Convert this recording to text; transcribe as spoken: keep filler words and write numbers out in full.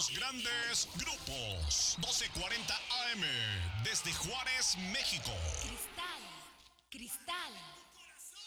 los grandes grupos. doce cuarenta A M desde Juárez, México. Cristal, cristal.